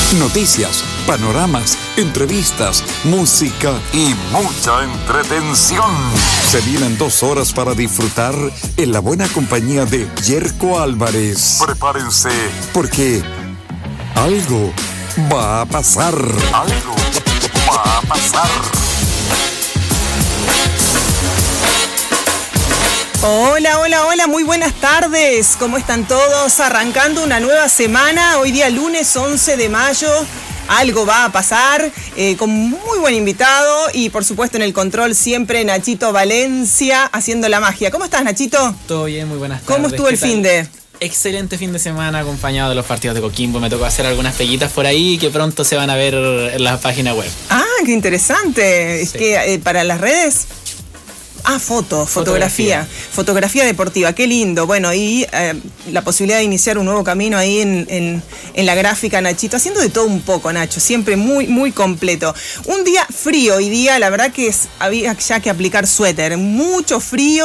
Noticias, panoramas, entrevistas, música y mucha entretención. Se vienen 2 horas para disfrutar en la buena compañía de Yerko Álvarez. Prepárense, porque algo va a pasar. Algo va a pasar. Hola, muy buenas tardes. ¿Cómo están todos? Arrancando una nueva semana, hoy día lunes 11 de mayo. Algo va a pasar, con muy buen invitado y por supuesto en el control siempre Nachito Valencia haciendo la magia. ¿Cómo estás, Nachito? Todo bien, muy buenas tardes. ¿Cómo estuvo el fin de...? Excelente fin de semana acompañado de los partidos de Coquimbo. Me tocó hacer algunas peguitas por ahí que pronto se van a ver en la página web. Ah, qué interesante. Sí. Es que para las redes... Fotografía deportiva, qué lindo. Bueno, y la posibilidad de iniciar un nuevo camino ahí en la gráfica, Nachito, haciendo de todo un poco, Nacho, siempre muy completo. Un día frío hoy día, la verdad que había ya que aplicar suéter, mucho frío,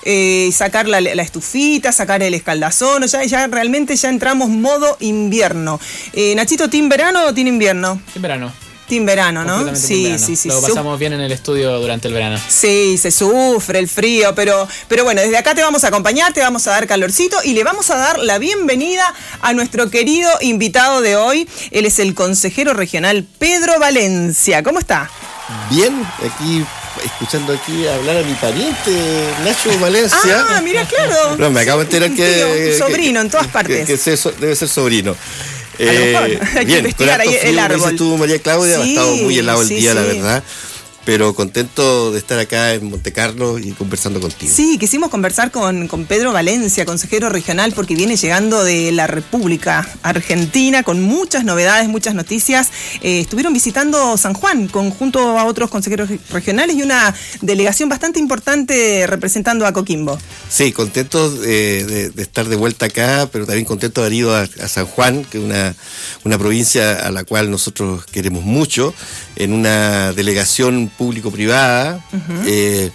sacar la estufita, sacar el escaldazón, ya realmente ya entramos modo invierno. Nachito, ¿team verano o team invierno? En verano. Team verano, ¿no? Sí. Lo pasamos bien en el estudio durante el verano. Sí, se sufre el frío, pero bueno, desde acá te vamos a acompañar, te vamos a dar calorcito y le vamos a dar la bienvenida a nuestro querido invitado de hoy. Él es el consejero regional Pedro Valencia. ¿Cómo está? Bien, aquí escuchando hablar a mi pariente Nacho Valencia. Ah, mira, claro. No, me acabo de enterar que... sobrino en todas partes. Debe ser sobrino. A lo mejor hay que investigar ahí el árbol. Estuvo María Claudia, sí, ha estado muy helado el día, sí. La verdad. Pero contento de estar acá en Monte Carlo y conversando contigo. Sí, quisimos conversar con Pedro Valencia, consejero regional, porque viene llegando de la República Argentina con muchas novedades, muchas noticias. Estuvieron visitando San Juan junto a otros consejeros regionales y una delegación bastante importante representando a Coquimbo. Sí, contento de estar de vuelta acá, pero también contento de haber ido a San Juan, que es una provincia a la cual nosotros queremos mucho, en una delegación público-privada. Uh-huh.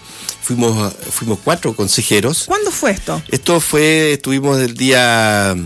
Fuimos 4 consejeros. ¿Cuándo fue esto? Estuvimos el día...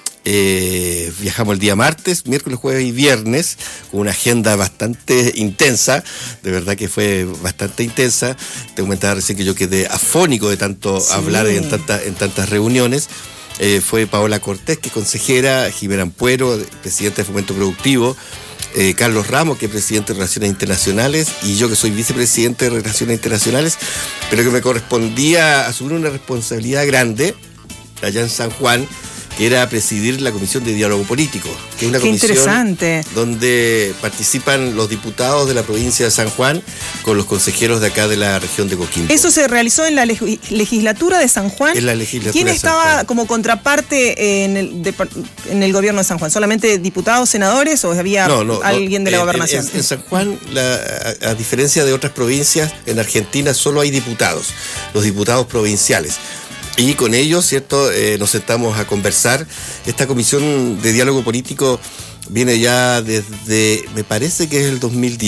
viajamos el día martes, miércoles, jueves y viernes, con una agenda bastante intensa, de verdad que fue bastante intensa. Te comentaba recién que yo quedé afónico de tanto hablar en tantas reuniones. Fue Paola Cortés, que es consejera, Jimena Ampuero, presidente de Fomento Productivo, Carlos Ramos, que es presidente de Relaciones Internacionales, y yo, que soy vicepresidente de Relaciones Internacionales, pero que me correspondía asumir una responsabilidad grande allá en San Juan, que era presidir la Comisión de Diálogo Político, que es una comisión interesante, donde participan los diputados de la provincia de San Juan con los consejeros de acá de la región de Coquimbo. Eso se realizó en la legislatura de San Juan. En la legislatura. ¿Quién estaba como contraparte en el gobierno de San Juan? ¿Solamente diputados, senadores o había alguien de la gobernación? En San Juan, a diferencia de otras provincias, en Argentina solo hay diputados, los diputados provinciales. Y con ellos, ¿cierto?, nos sentamos a conversar. Esta comisión de diálogo político viene ya desde, me parece que es el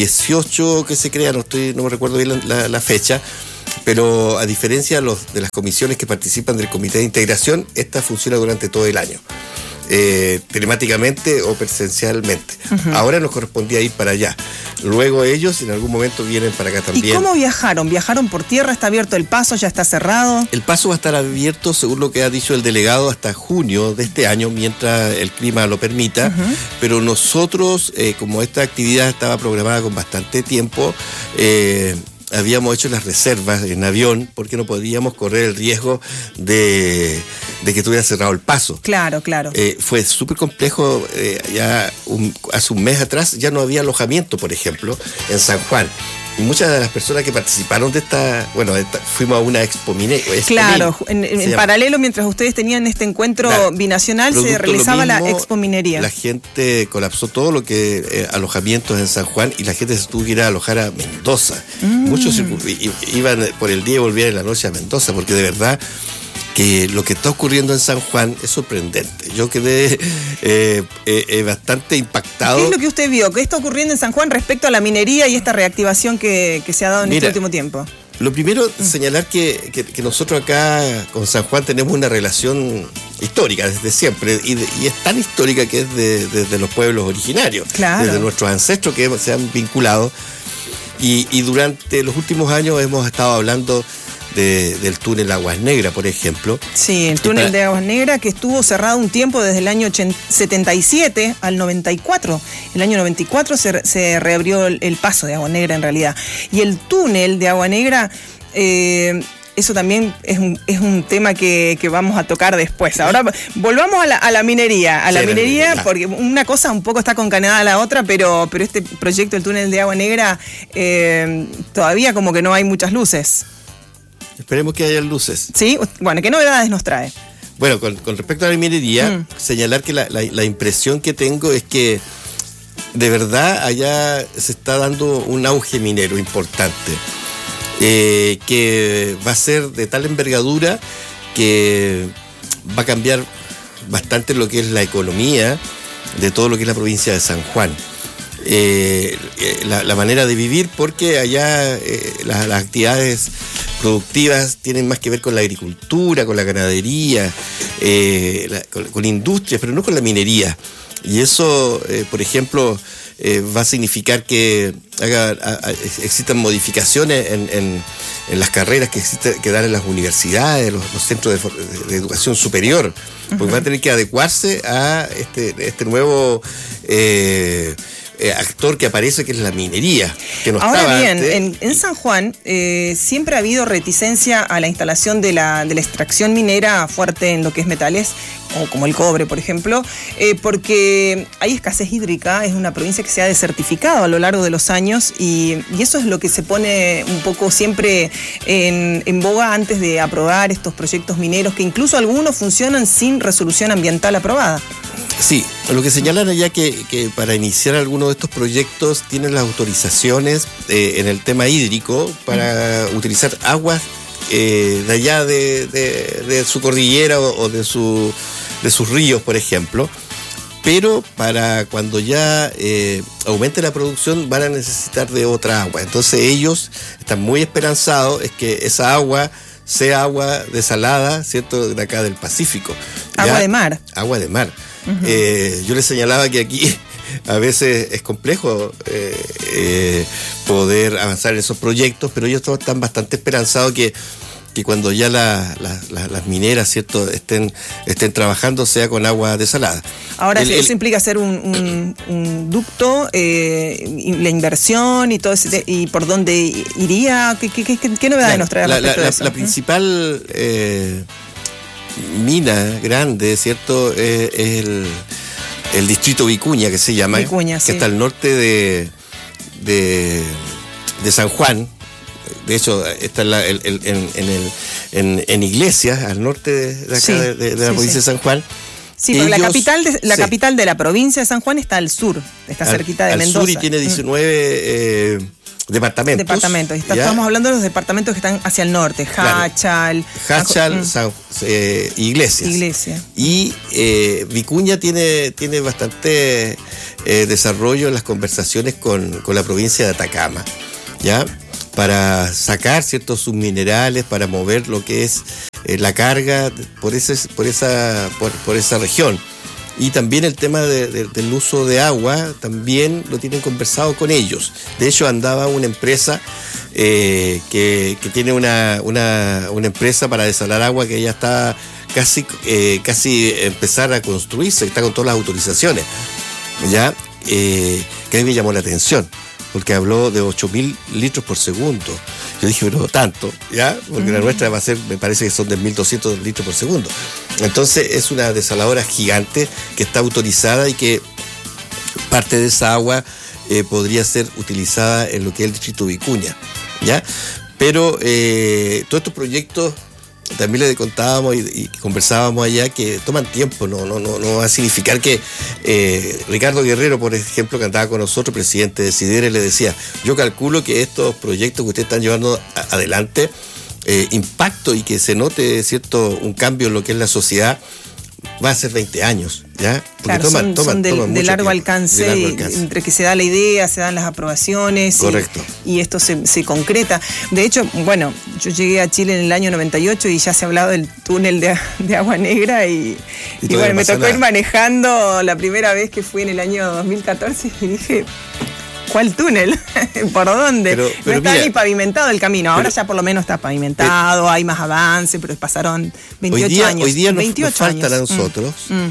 2018 que se crea, no me recuerdo bien la fecha, pero a diferencia de las comisiones que participan del Comité de Integración, esta funciona durante todo el año. Telemáticamente o presencialmente. Uh-huh. Ahora nos correspondía ir para allá. Luego ellos en algún momento vienen para acá también. ¿Y cómo viajaron? ¿Viajaron por tierra? ¿Está abierto el paso? ¿Ya está cerrado? El paso va a estar abierto, según lo que ha dicho el delegado, hasta junio de este año, mientras el clima lo permita. Uh-huh. Pero nosotros, como esta actividad estaba programada con bastante tiempo, habíamos hecho las reservas en avión porque no podíamos correr el riesgo de que estuviera cerrado el paso. Claro. Fue súper complejo. Hace un mes atrás ya no había alojamiento, por ejemplo, en San Juan. Y muchas de las personas que participaron de fuimos a una Expominería. Claro, en paralelo, mientras ustedes tenían este encuentro binacional, se realizaba la Expominería. La gente colapsó todo lo que alojamientos en San Juan y la gente se tuvo que ir a alojar a Mendoza. Muchos iban por el día y volvían en la noche a Mendoza, porque de verdad que lo que está ocurriendo en San Juan es sorprendente. Yo quedé bastante impactado. ¿Qué es lo que usted vio? ¿Qué está ocurriendo en San Juan respecto a la minería y esta reactivación que se ha dado en este último tiempo? Lo primero, señalar que nosotros acá con San Juan tenemos una relación histórica desde siempre, y es tan histórica que es desde los pueblos originarios, claro, desde nuestros ancestros que se han vinculado, y durante los últimos años hemos estado hablando del túnel Aguas Negras, por ejemplo. Sí, el túnel de Aguas Negras, que estuvo cerrado un tiempo desde el año 77 al 94. El año 94 se reabrió el paso de Agua Negra en realidad. Y el túnel de Agua Negra, eso también es un tema que vamos a tocar después. Ahora volvamos a la minería. A la minería, porque una cosa un poco está concadenada a la otra, pero este proyecto, el túnel de Agua Negra, todavía como que no hay muchas luces. Esperemos que haya luces. Sí, bueno, ¿qué novedades nos trae? Bueno, con respecto a la minería, señalar que la impresión que tengo es que de verdad allá se está dando un auge minero importante, que va a ser de tal envergadura que va a cambiar bastante lo que es la economía de todo lo que es la provincia de San Juan. La manera de vivir, porque allá las actividades productivas tienen más que ver con la agricultura, con la ganadería, con industrias, pero no con la minería. Y eso, por ejemplo, va a significar que existan modificaciones en las carreras que dan en las universidades, los centros de educación superior, porque van a tener que adecuarse a este nuevo actor que aparece, que es la minería, que no ahora estaba bien, antes. en San Juan siempre ha habido reticencia a la instalación de la extracción minera fuerte en lo que es metales, o como el cobre, por ejemplo, porque hay escasez hídrica. Es una provincia que se ha desertificado a lo largo de los años, y eso es lo que se pone un poco siempre en boga antes de aprobar estos proyectos mineros, que incluso algunos funcionan sin resolución ambiental aprobada. Sí, lo que señalan allá que para iniciar alguno de estos proyectos tienen las autorizaciones en el tema hídrico para utilizar aguas de allá de su cordillera o de sus ríos, por ejemplo, pero para cuando ya aumente la producción van a necesitar de otra agua. Entonces ellos están muy esperanzados es que esa agua sea agua desalada, ¿cierto?, de acá del Pacífico. Agua de mar. Agua de mar. Yo les señalaba que aquí a veces es complejo poder avanzar en esos proyectos, pero ellos están bastante esperanzados que cuando ya las mineras, ¿cierto?, estén trabajando, sea con agua desalada. Ahora, eso implica hacer un ducto, la inversión y todo ese, y por dónde iría. ¿Qué novedades nos trae respecto de eso? La principal mina grande, ¿cierto?, es el distrito Vicuña, que se llama, Vicuña, que sí, está al norte de San Juan. De hecho, está en Iglesias, al norte de acá, sí, de la provincia de San Juan. Sí, porque la capital de la provincia de San Juan está al sur, está cerquita de Mendoza. Al sur, y tiene 19 departamentos. Estamos hablando de los departamentos que están hacia el norte, Jáchal, Iglesia. Y Vicuña tiene bastante desarrollo en las conversaciones con la provincia de Atacama, ¿ya?, para sacar ciertos subminerales, para mover lo que es la carga por esa región. Y también el tema del uso de agua, también lo tienen conversado con ellos. De hecho, andaba una empresa que tiene una empresa para desalar agua que ya está casi empezar a construirse, está con todas las autorizaciones, ¿ya? Que a mí me llamó la atención, porque habló de 8.000 litros por segundo. Yo dije, pero tanto, ¿ya? Porque la nuestra va a ser, me parece que son de 1.200 litros por segundo. Entonces es una desaladora gigante que está autorizada y que parte de esa agua podría ser utilizada en lo que es el distrito Vicuña, ¿ya? Pero todos estos proyectos también le contábamos y conversábamos allá que toman tiempo, no va a significar que Ricardo Guerrero, por ejemplo, que andaba con nosotros, presidente de Sidere, le decía, yo calculo que estos proyectos que ustedes están llevando adelante, impacto y que se note, ¿cierto?, un cambio en lo que es la sociedad, va a ser 20 años, ¿ya? Porque claro, son de largo alcance, entre que se da la idea, se dan las aprobaciones. Correcto. Y esto se concreta. De hecho, bueno, yo llegué a Chile en el año 98 y ya se ha hablado del túnel de Agua Negra y bueno, me tocó ir manejando la primera vez que fui en el año 2014 y dije... ¿Cuál túnel? ¿Por dónde? Pero no está ni pavimentado el camino. Ahora ya por lo menos está pavimentado, hay más avance, pero pasaron 28 años. Hoy día nos faltan a nosotros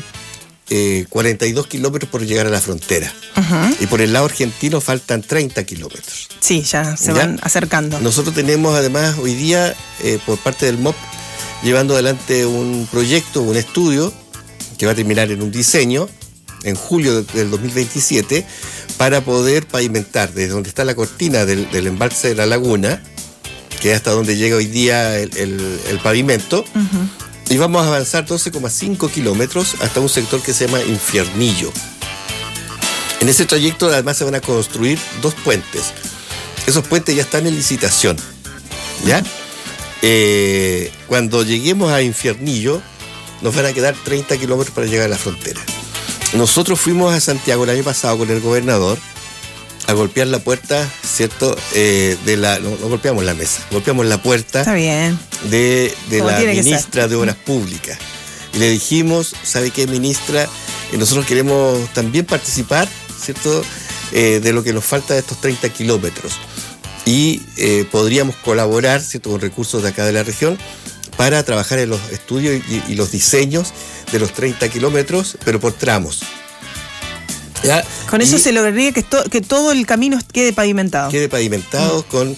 42 kilómetros por llegar a la frontera. Y por el lado argentino faltan 30 kilómetros. Sí, ya se van acercando. Nosotros tenemos además hoy día, por parte del MOP, llevando adelante un proyecto, un estudio, que va a terminar en un diseño, en julio del 2027, para poder pavimentar desde donde está la cortina del embalse de la laguna, que es hasta donde llega hoy día el pavimento, y vamos a avanzar 12,5 kilómetros hasta un sector que se llama Infiernillo. En ese trayecto además se van a construir 2 puentes. Esos puentes ya están en licitación, ¿ya? Cuando lleguemos a Infiernillo, nos van a quedar 30 kilómetros para llegar a la frontera. Nosotros fuimos a Santiago el año pasado con el gobernador a golpear la puerta, ¿cierto? No golpeamos la mesa, golpeamos la puerta. Está bien. de la ministra de Obras Públicas. Y le dijimos, ¿sabe qué, ministra? Nosotros queremos también participar, ¿cierto? De lo que nos falta de estos 30 kilómetros. Y podríamos colaborar, ¿cierto?, con recursos de acá de la región para trabajar en los estudios y los diseños de los 30 kilómetros, pero por tramos. ¿Ya? Con eso se lograría que todo el camino quede pavimentado. Quede pavimentado con...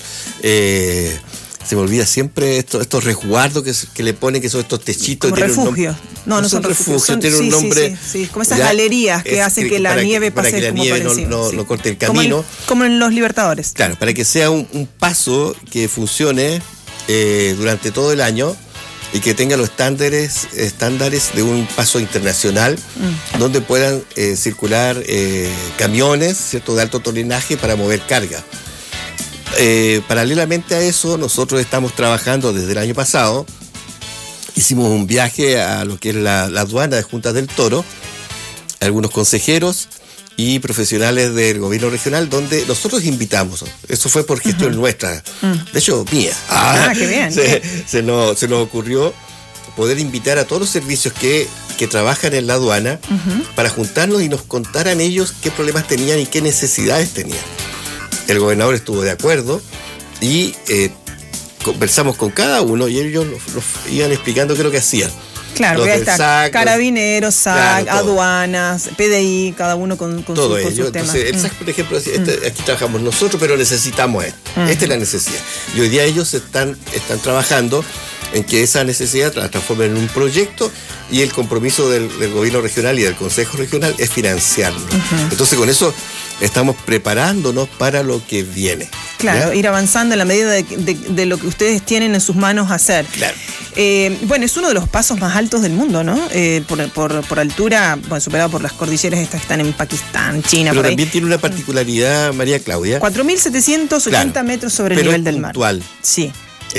se me olvida siempre estos resguardos que le ponen, que son estos techitos. Como refugios. No son refugios. Tienen un nombre... Sí, como esas galerías que hacen que la nieve pase para que la nieve no corte el camino. Como en los Libertadores. Claro, para que sea un paso que funcione durante todo el año y que tenga los estándares de un paso internacional, donde puedan circular camiones, ¿cierto?, de alto tonelaje para mover carga. Paralelamente a eso, nosotros estamos trabajando desde el año pasado. Hicimos un viaje a lo que es la aduana de Juntas del Toro, algunos consejeros y profesionales del gobierno regional, donde nosotros invitamos. Eso fue por gestión nuestra, de hecho mía. Qué bien. Se nos ocurrió poder invitar a todos los servicios que trabajan en la aduana para juntarnos y nos contaran ellos qué problemas tenían y qué necesidades tenían. El gobernador estuvo de acuerdo y conversamos con cada uno y ellos nos iban explicando qué es lo que hacían. Claro, voy a estar carabineros, SAC, claro, aduanas, PDI, cada uno con todo sus ello. temas. Entonces, el SAC, por ejemplo, aquí trabajamos nosotros, pero necesitamos esto. Esta es la necesidad. Y hoy día ellos están trabajando en que esa necesidad la transformen en un proyecto y el compromiso del gobierno regional y del Consejo Regional es financiarlo. Entonces, con eso estamos preparándonos para lo que viene. Claro, ¿ya? Ir avanzando en la medida de lo que ustedes tienen en sus manos hacer. Claro. Bueno, es uno de los pasos más altos del mundo, ¿no? Por altura, bueno, superado por las cordilleras estas que están en Pakistán, China, pero por ahí. También tiene una particularidad, María Claudia. 4.780 metros sobre el nivel del mar. Puntual. Sí.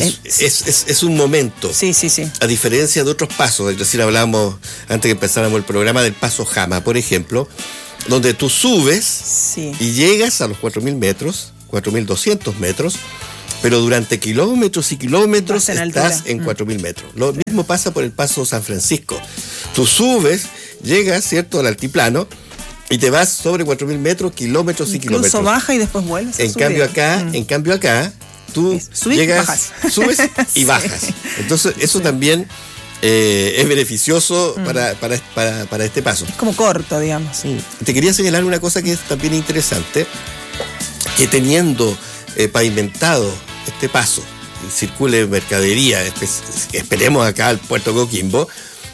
Es un momento. Sí. A diferencia de otros pasos, es decir, hablábamos antes que empezáramos el programa del paso Jama, por ejemplo, donde tú subes y llegas a los 4.000 metros, 4.200 metros, pero durante kilómetros y kilómetros estás en 4.000 metros. Lo mismo pasa por el paso San Francisco. Tú subes, llegas, ¿cierto?, al altiplano y te vas sobre 4.000 metros, kilómetros y kilómetros. Incluso baja y después vuelves a subir. En cambio acá, tú llegas, subes y bajas. Entonces, eso también es beneficioso para este paso. Es como corto, digamos. Te quería señalar una cosa que es también interesante, que teniendo pavimentado este paso, circule mercadería, esperemos acá al puerto Coquimbo,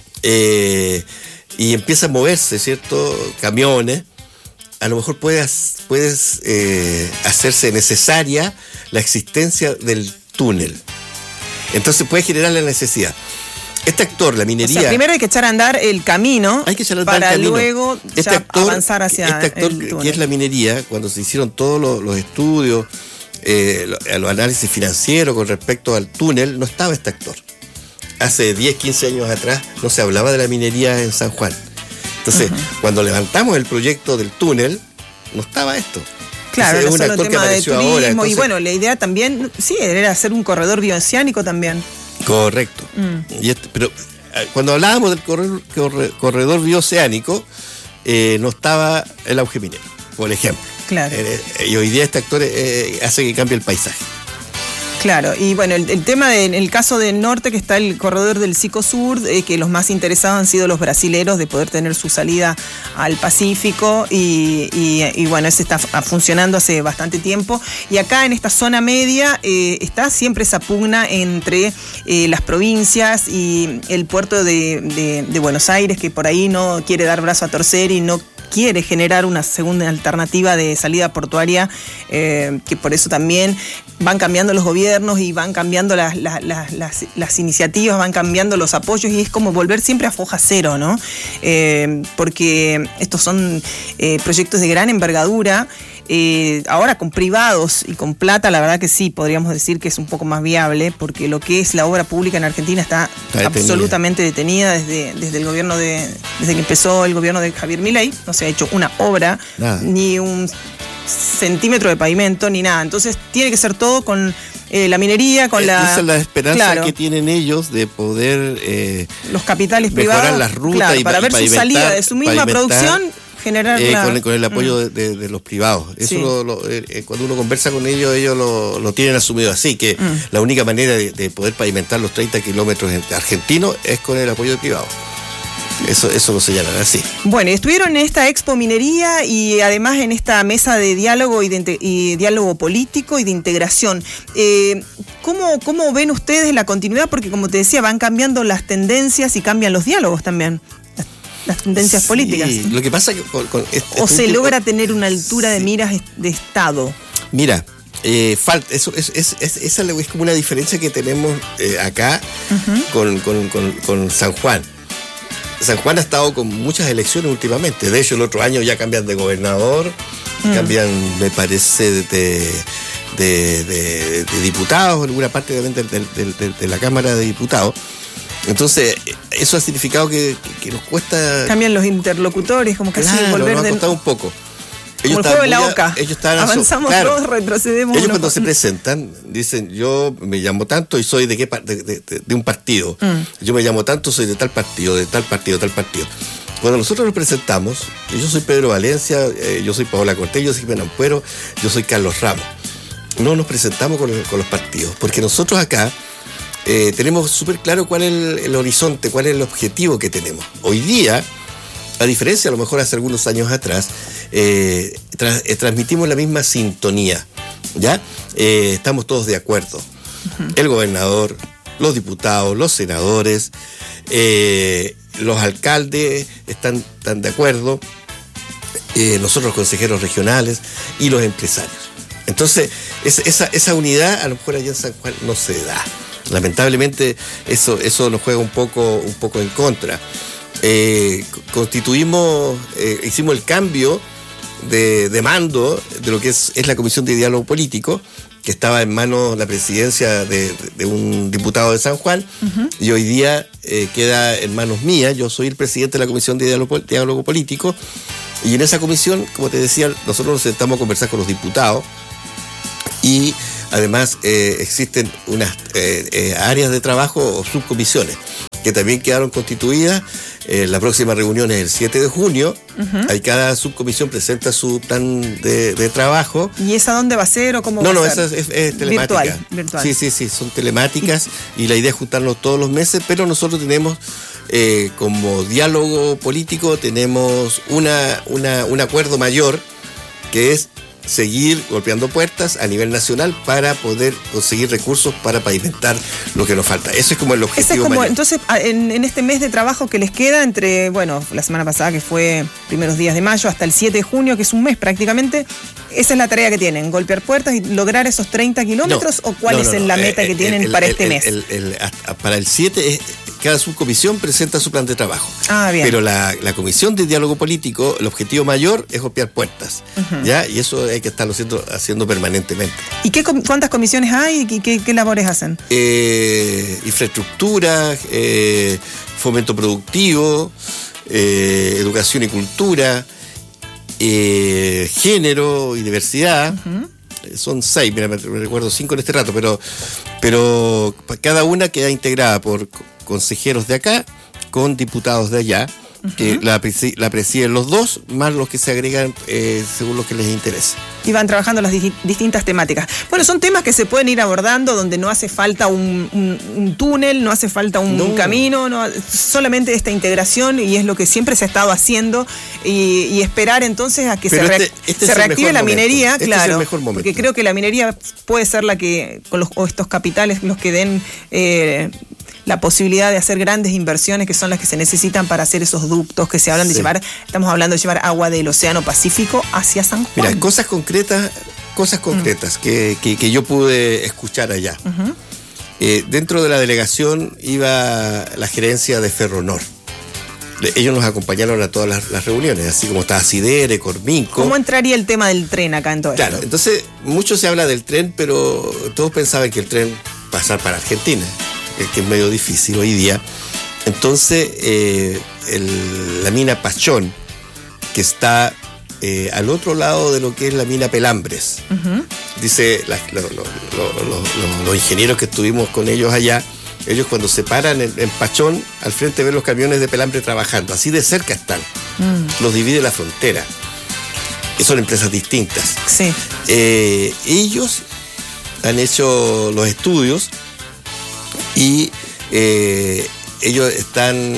y empieza a moverse, ¿cierto?, camiones, a lo mejor puedes hacerse necesaria la existencia del túnel. Entonces puede generar la necesidad. Este actor, la minería... O sea, primero hay que echar a andar el camino para luego avanzar hacia este actor, el túnel. Que es la minería, cuando se hicieron todos los estudios, los análisis financieros con respecto al túnel, no estaba este actor. hace 10, 15 años atrás no se hablaba de la minería en San Juan. Entonces, cuando levantamos el proyecto del túnel, no estaba esto. Claro, es no un solo actor que tema de apareció turismo, ahora. Entonces, y bueno, la idea también, sí, era hacer un corredor bioceánico también. Correcto. Pero cuando hablábamos del corredor bioceánico, no estaba el auge minero, por ejemplo. Claro. Y hoy día este actor hace que cambie el paisaje. Claro, y bueno, el tema en el caso del norte, que está el corredor del Cicosur, que los más interesados han sido los brasileros de poder tener su salida al Pacífico, y bueno, ese está funcionando hace bastante tiempo. Y acá en esta zona media está siempre esa pugna entre las provincias y el puerto de Buenos Aires, que por ahí no quiere dar brazo a torcer y no quiere generar una segunda alternativa de salida portuaria, que por eso también van cambiando los gobiernos y van cambiando las iniciativas, van cambiando los apoyos, y es como volver siempre a foja cero, ¿no? Porque estos son proyectos de gran envergadura. Ahora con privados y con plata, la verdad que sí, podríamos decir que es un poco más viable, porque lo que es la obra pública en Argentina está absolutamente detenida desde el gobierno desde que empezó el gobierno de Javier Milei. No se ha hecho una obra, ni un centímetro de pavimento, ni nada. Entonces tiene que ser todo con la minería, con esa es la esperanza que tienen ellos de poder los capitales mejorar privados, las rutas, para ver su salida de su misma producción, generar con el apoyo de los privados. Eso cuando uno conversa con ellos lo tienen asumido así, que la única manera de poder pavimentar los 30 kilómetros argentinos es con el apoyo de privados. Eso lo señalan así. Bueno, estuvieron en esta Expo Minería y además en esta mesa de diálogo y diálogo político y de integración. ¿Cómo ven ustedes la continuidad? Porque como te decía, van cambiando las tendencias y cambian los diálogos también. Las tendencias políticas. Lo que pasa es que ¿O se logra tener una altura de miras de Estado? Mira, falta esa es como una diferencia que tenemos acá con San Juan. San Juan ha estado con muchas elecciones últimamente. De hecho, el otro año ya cambian de gobernador, cambian, me parece, de diputados, en alguna parte de la Cámara de Diputados. Entonces, eso ha significado que nos cuesta... Cambian los interlocutores, como casi volver nos ha costado un poco. Como el juego de la OCA. Avanzamos todos, retrocedemos. Ellos cuando se presentan dicen, yo me llamo tanto y soy de un partido. Yo me llamo tanto, soy de tal partido, de tal partido, tal partido. Cuando nosotros nos presentamos, yo soy Pedro Valencia, yo soy Paola Cortés, yo soy Jimena Ampuero, yo soy Carlos Ramos. No nos presentamos con los partidos, porque nosotros acá tenemos súper claro cuál es el horizonte, cuál es el objetivo que tenemos. Hoy día, a diferencia a lo mejor hace algunos años atrás, transmitimos la misma sintonía, ¿ya? Estamos todos de acuerdo. El gobernador, los diputados, los senadores, los alcaldes están de acuerdo, nosotros los consejeros regionales y los empresarios. Entonces, esa unidad a lo mejor allá en San Juan no se da. Lamentablemente eso nos juega un poco en contra. Hicimos el cambio de mando de lo que es la Comisión de Diálogo Político, que estaba en manos la presidencia de un diputado de San Juan, y hoy día queda en manos mías. Yo soy el presidente de la Comisión de Diálogo Político, y en esa comisión, como te decía, nosotros nos sentamos a conversar con los diputados, y además existen unas áreas de trabajo o subcomisiones que también quedaron constituidas. La próxima reunión es el 7 de junio. Ahí cada subcomisión presenta su plan de trabajo. ¿Y esa dónde va a ser o cómo va a ser? No, esa es telemática. Virtual. Sí, son telemáticas y la idea es juntarnos todos los meses, pero nosotros tenemos como diálogo político, tenemos un acuerdo mayor, que es seguir golpeando puertas a nivel nacional para poder conseguir recursos para pavimentar lo que nos falta. Eso es como el objetivo mayor. Entonces, en este mes de trabajo que les queda entre, la semana pasada, que fue primeros días de mayo, hasta el 7 de junio, que es un mes prácticamente, esa es la tarea que tienen, golpear puertas y lograr esos 30 kilómetros, ¿o cuál es la meta que tienen para este mes? Para el 7 cada subcomisión presenta su plan de trabajo. Bien. Pero la comisión de diálogo político, el objetivo mayor es golpear puertas, ¿ya? Y eso hay que estarlo haciendo permanentemente. ¿Y cuántas comisiones hay y qué labores hacen? Infraestructura, fomento productivo, educación y cultura, género y diversidad. Son 6, mira, me recuerdo 5 en este rato, pero cada una queda integrada por consejeros de acá con diputados de allá, que la presiden los dos, más los que se agregan según lo que les interese. Y van trabajando las distintas temáticas. Bueno, son temas que se pueden ir abordando donde no hace falta un túnel, no hace falta un camino, solamente esta integración, y es lo que siempre se ha estado haciendo, y esperar entonces a que se reactive la minería, claro, es el mejor momento. Porque creo que la minería puede ser la que, o estos capitales, los que den la posibilidad de hacer grandes inversiones, que son las que se necesitan para hacer esos ductos que se hablan de llevar. Estamos hablando de llevar agua del Océano Pacífico hacia San Juan. Mira, cosas concretas que yo pude escuchar allá. Dentro de la delegación iba la gerencia de Ferronor. Ellos nos acompañaron a todas las reuniones, así como estaba Sidere, Corminco. ¿Cómo entraría el tema del tren acá en todo esto? Claro, entonces mucho se habla del tren, pero todos pensaban que el tren pasar para Argentina, que es medio difícil hoy día. Entonces, la mina Pachón, que está al otro lado de lo que es la mina Pelambres, dice los ingenieros que estuvimos con ellos allá, ellos cuando se paran en Pachón, al frente ven los camiones de Pelambre trabajando, así de cerca están, los divide la frontera. Son empresas distintas. Sí. Ellos han hecho los estudios y ellos están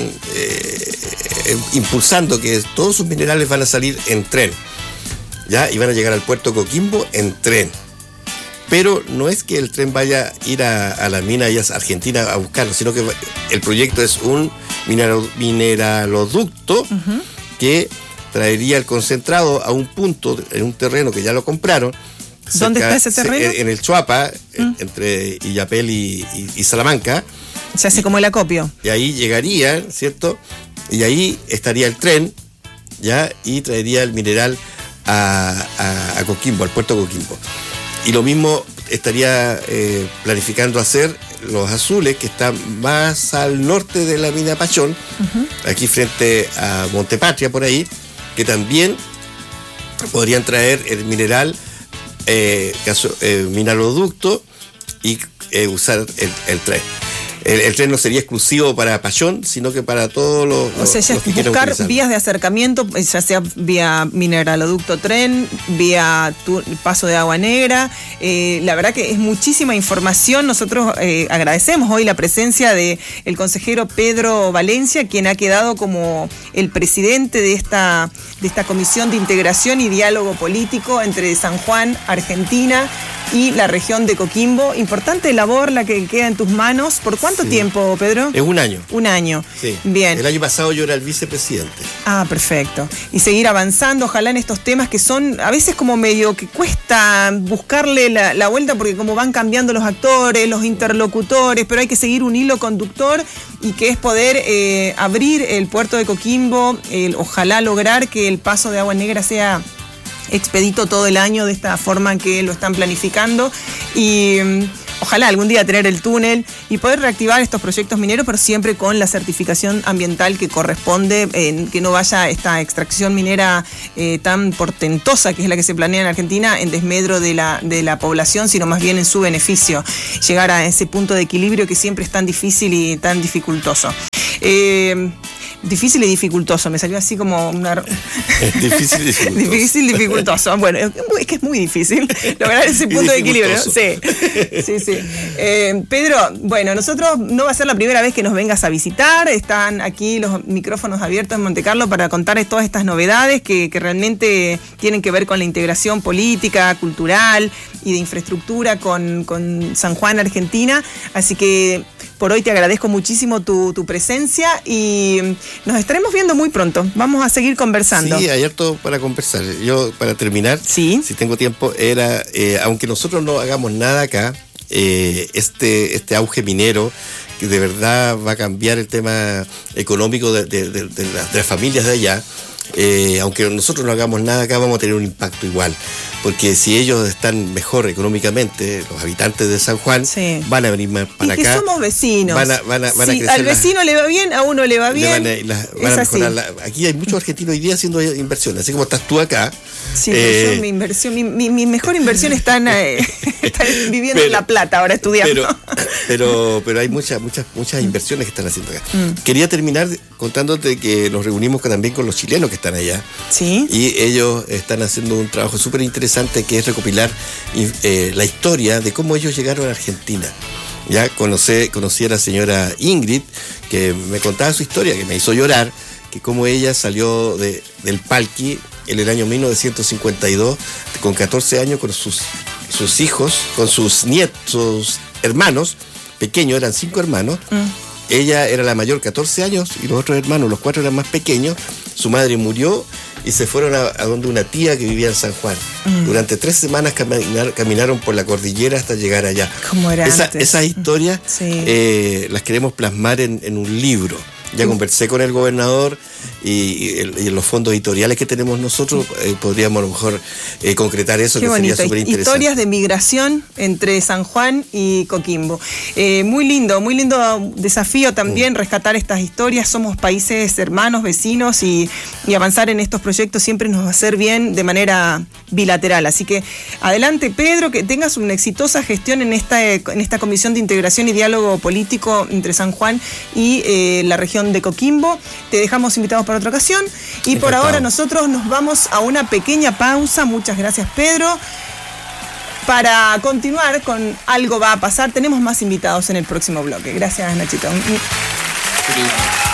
impulsando que todos sus minerales van a salir en tren, ¿ya? Y van a llegar al puerto de Coquimbo en tren. Pero no es que el tren vaya a ir a la mina y a Argentina a buscarlo, sino que el proyecto es un mineraloducto que traería el concentrado a un punto, en un terreno que ya lo compraron. ¿Dónde está ese terreno? En el Chuapa, entre Illapel y Salamanca. Se hace como el acopio. Y ahí llegaría, ¿cierto? Y ahí estaría el tren, ¿ya? Y traería el mineral a Coquimbo, al puerto de Coquimbo. Y lo mismo estaría planificando hacer los azules, que están más al norte de la mina Pachón, aquí frente a Montepatria, por ahí, que también podrían traer el mineral, mineraloducto, y usar el tren. El tren no sería exclusivo para Pachón, sino que para todos los O sea, los que quieran buscar utilizarlo. vías de acercamiento, ya sea vía mineraloducto tren, vía paso de agua negra. La verdad que es muchísima información. Nosotros agradecemos hoy la presencia de el consejero Pedro Valencia, quien ha quedado como el presidente de esta Comisión de Integración y Diálogo Político entre San Juan, Argentina, y la región de Coquimbo. Importante labor la que queda en tus manos. ¿Por cuánto tiempo, Pedro? Es un año. Un año. Sí. Bien. El año pasado yo era el vicepresidente. Perfecto. Y seguir avanzando, ojalá, en estos temas que son a veces como medio que cuesta buscarle la vuelta, porque como van cambiando los actores, los interlocutores, pero hay que seguir un hilo conductor, y que es poder abrir el puerto de Coquimbo, ojalá lograr que el paso de agua negra sea expedito todo el año de esta forma en que lo están planificando, y ojalá algún día tener el túnel y poder reactivar estos proyectos mineros, pero siempre con la certificación ambiental que corresponde, que no vaya esta extracción minera tan portentosa, que es la que se planea en Argentina, en desmedro de la población, sino más bien en su beneficio. Llegar a ese punto de equilibrio que siempre es tan difícil y tan dificultoso. Difícil y dificultoso, me salió así como una... Difícil y dificultoso. Difícil, dificultoso. Bueno, es que es muy difícil lograr ese punto de equilibrio. Sí. Pedro, bueno, nosotros no va a ser la primera vez que nos vengas a visitar. Están aquí los micrófonos abiertos en Montecarlo para contar todas estas novedades que realmente tienen que ver con la integración política, cultural y de infraestructura con San Juan, Argentina. Así que por hoy te agradezco muchísimo tu presencia y nos estaremos viendo muy pronto. Vamos a seguir conversando. Sí, hay harto para conversar. Yo, para terminar, si tengo tiempo, aunque nosotros no hagamos nada acá, este auge minero que de verdad va a cambiar el tema económico de las familias de allá. Aunque nosotros no hagamos nada acá, vamos a tener un impacto igual, porque si ellos están mejor económicamente, los habitantes de San Juan, sí, van a venir más para acá. Y que somos vecinos. Van a si crecer al vecino le va bien, a uno le va bien. Van a mejorar aquí hay muchos argentinos hoy día haciendo inversiones, así como estás tú acá. Sí, yo, mi inversión, mi mejor inversión está viviendo en La Plata, ahora estudiando. Pero hay muchas inversiones que están haciendo acá. Quería terminar contándote que nos reunimos también con los chilenos que están allá. Sí. Y ellos están haciendo un trabajo súper interesante, que es recopilar la historia de cómo ellos llegaron a Argentina. Ya conocí a la señora Ingrid, que me contaba su historia, que me hizo llorar, que cómo ella salió del Palqui en el año 1952, con 14 años, con sus hijos, con sus nietos, sus hermanos pequeños, eran 5 hermanos. Ella era la mayor, 14 años, y los otros hermanos, los 4 eran más pequeños. Su madre murió y se fueron a donde una tía que vivía en San Juan. Durante 3 semanas caminaron por la cordillera hasta llegar allá. ¿Cómo era antes? Esas historias las queremos plasmar en un libro. Ya conversé con el gobernador y en los fondos editoriales que tenemos nosotros podríamos a lo mejor concretar eso. Qué que bonito. Sería súper interesante. Historias de migración entre San Juan y Coquimbo. Muy lindo desafío también rescatar estas historias. Somos países hermanos, vecinos y avanzar en estos proyectos siempre nos va a hacer bien de manera bilateral. Así que adelante, Pedro, que tengas una exitosa gestión en esta Comisión de Integración y Diálogo Político entre San Juan y la región de Coquimbo. Te dejamos invitados para otra ocasión y Encantado. Por ahora nosotros nos vamos a una pequeña pausa. Muchas gracias, Pedro. Para continuar con Algo va a pasar, tenemos más invitados en el próximo bloque. Gracias, Nachito.